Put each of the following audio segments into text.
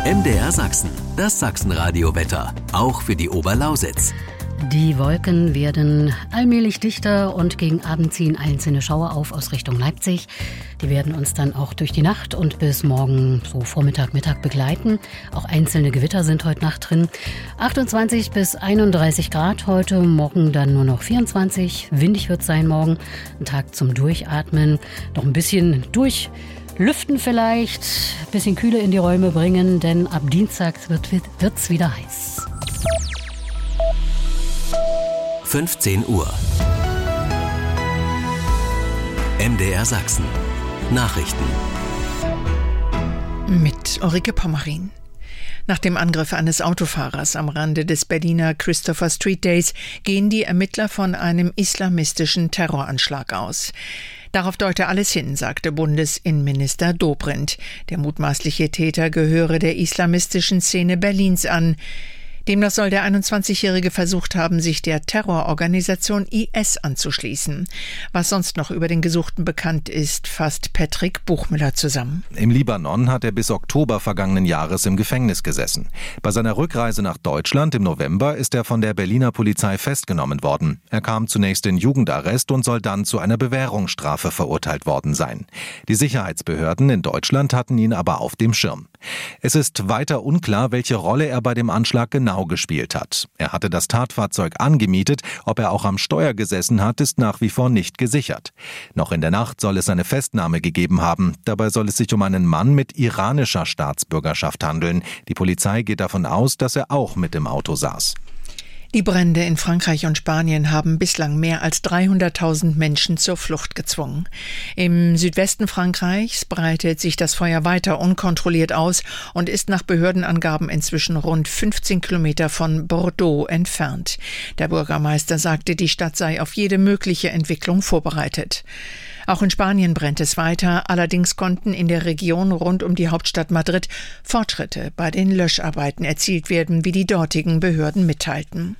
MDR Sachsen, das Sachsenradio-Wetter, auch für die Oberlausitz. Die Wolken werden allmählich dichter und gegen Abend ziehen einzelne Schauer auf aus Richtung Leipzig. Die werden uns dann auch durch die Nacht und bis morgen so Vormittag, Mittag begleiten. Auch einzelne Gewitter sind heute Nacht drin. 28 bis 31 Grad heute, morgen dann nur noch 24. Windig wird es sein morgen. Ein Tag zum Durchatmen, noch ein bisschen durchlüften vielleicht, ein bisschen Kühle in die Räume bringen, denn ab Dienstag wird's wieder heiß. 15 Uhr. MDR Sachsen. Nachrichten. Mit Ulrike Pommerin. Nach dem Angriff eines Autofahrers am Rande des Berliner Christopher Street Days gehen die Ermittler von einem islamistischen Terroranschlag aus. Darauf deute alles hin, sagte Bundesinnenminister Dobrindt. Der mutmaßliche Täter gehöre der islamistischen Szene Berlins an. Demnach soll der 21-Jährige versucht haben, sich der Terrororganisation IS anzuschließen. Was sonst noch über den Gesuchten bekannt ist, fasst Patrick Buchmüller zusammen. Im Libanon hat er bis Oktober vergangenen Jahres im Gefängnis gesessen. Bei seiner Rückreise nach Deutschland im November ist er von der Berliner Polizei festgenommen worden. Er kam zunächst in Jugendarrest und soll dann zu einer Bewährungsstrafe verurteilt worden sein. Die Sicherheitsbehörden in Deutschland hatten ihn aber auf dem Schirm. Es ist weiter unklar, welche Rolle er bei dem Anschlag genau gespielt hat. Er hatte das Tatfahrzeug angemietet, ob er auch am Steuer gesessen hat, ist nach wie vor nicht gesichert. Noch in der Nacht soll es eine Festnahme gegeben haben. Dabei soll es sich um einen Mann mit iranischer Staatsbürgerschaft handeln. Die Polizei geht davon aus, dass er auch mit im Auto saß. Die Brände in Frankreich und Spanien haben bislang mehr als 300.000 Menschen zur Flucht gezwungen. Im Südwesten Frankreichs breitet sich das Feuer weiter unkontrolliert aus und ist nach Behördenangaben inzwischen rund 15 Kilometer von Bordeaux entfernt. Der Bürgermeister sagte, die Stadt sei auf jede mögliche Entwicklung vorbereitet. Auch in Spanien brennt es weiter, allerdings konnten in der Region rund um die Hauptstadt Madrid Fortschritte bei den Löscharbeiten erzielt werden, wie die dortigen Behörden mitteilten.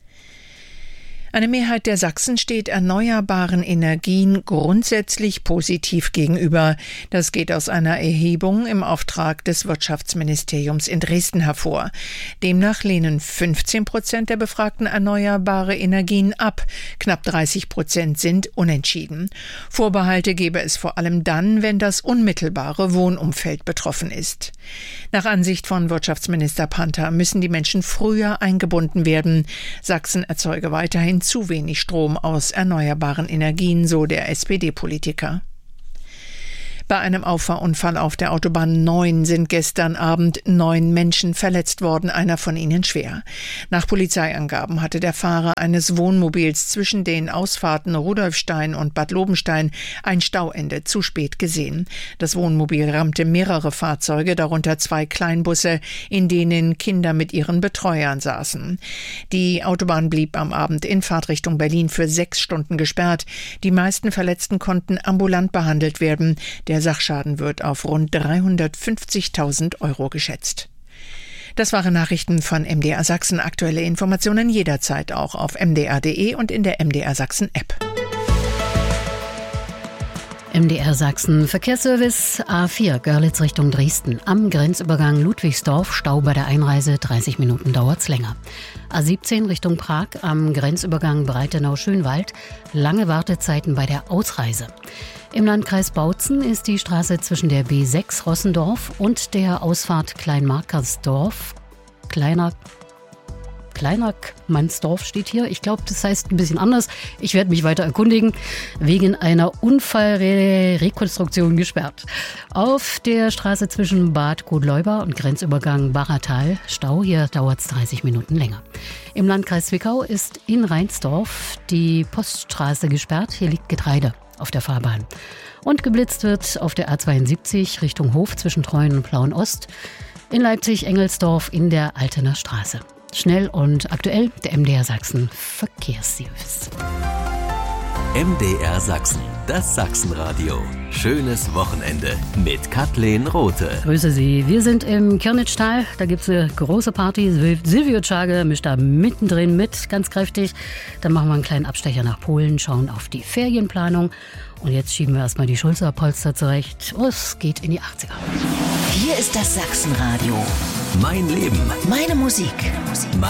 Eine Mehrheit der Sachsen steht erneuerbaren Energien grundsätzlich positiv gegenüber. Das geht aus einer Erhebung im Auftrag des Wirtschaftsministeriums in Dresden hervor. Demnach lehnen 15% der Befragten erneuerbare Energien ab. Knapp 30% sind unentschieden. Vorbehalte gebe es vor allem dann, wenn das unmittelbare Wohnumfeld betroffen ist. Nach Ansicht von Wirtschaftsminister Panther müssen die Menschen früher eingebunden werden. Sachsen erzeuge weiterhin zu wenig Strom aus erneuerbaren Energien, so der SPD-Politiker. Bei einem Auffahrunfall auf der Autobahn 9 sind gestern Abend 9 Menschen verletzt worden, einer von ihnen schwer. Nach Polizeiangaben hatte der Fahrer eines Wohnmobils zwischen den Ausfahrten Rudolfstein und Bad Lobenstein ein Stauende zu spät gesehen. Das Wohnmobil rammte mehrere Fahrzeuge, darunter 2 Kleinbusse, in denen Kinder mit ihren Betreuern saßen. Die Autobahn blieb am Abend in Fahrtrichtung Berlin für 6 Stunden gesperrt. Die meisten Verletzten konnten ambulant behandelt werden. Der Sachschaden wird auf rund 350.000 Euro geschätzt. Das waren Nachrichten von MDR Sachsen. Aktuelle Informationen jederzeit auch auf mdr.de und in der MDR Sachsen App. MDR Sachsen Verkehrsservice A4 Görlitz Richtung Dresden. Am Grenzübergang Ludwigsdorf Stau bei der Einreise, 30 Minuten dauert's länger. A17 Richtung Prag am Grenzübergang Breitenau-Schönwald. Lange Wartezeiten bei der Ausreise. Im Landkreis Bautzen ist die Straße zwischen der B6 Rossendorf und der Ausfahrt Kleinmarkersdorf, Kleinmarkmannsdorf steht hier. Ich glaube, das heißt ein bisschen anders. Ich werde mich weiter erkundigen. Wegen einer Unfallrekonstruktion gesperrt. Auf der Straße zwischen Bad Godleuber und Grenzübergang Barratal Stau. Hier dauert es 30 Minuten länger. Im Landkreis Zwickau ist in Reinsdorf die Poststraße gesperrt. Hier liegt Getreide auf der Fahrbahn. Und geblitzt wird auf der A72 Richtung Hof zwischen Treuen und Plauen Ost. In Leipzig-Engelsdorf in der Altener Straße. Schnell und aktuell der MDR Sachsen Verkehrsservice. MDR Sachsen, das Sachsenradio. Schönes Wochenende mit Kathleen Rothe. Grüße Sie. Wir sind im Kirnitschtal. Da gibt es eine große Party. Silvio Czage mischt da mittendrin mit, ganz kräftig. Dann machen wir einen kleinen Abstecher nach Polen, schauen auf die Ferienplanung. Und jetzt schieben wir erstmal die Schulterpolster zurecht. Es geht in die 80er. Hier ist das Sachsenradio. Mein Leben. Meine Musik.